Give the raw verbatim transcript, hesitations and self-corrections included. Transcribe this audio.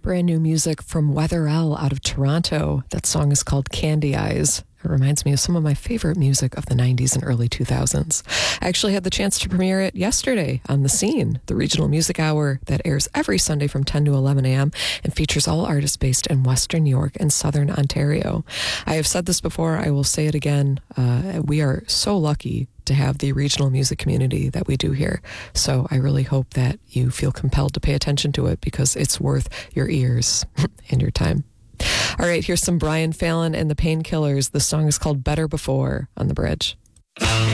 Brand new music from Weatherell out of Toronto. That song is called Candy Eyes. It reminds me of some of my favorite music of the nineties and early two thousands. I actually had the chance to premiere it yesterday on The Scene, the regional music hour that airs every Sunday from ten to eleven a.m. and features all artists based in Western New York and Southern Ontario. I have said this before, I will say it again. Uh, we are so lucky to have the regional music community that we do here. So I really hope that you feel compelled to pay attention to it because it's worth your ears and your time. All right, here's some Brian Fallon and the Painkillers. The song is called Better Before on The Bridge.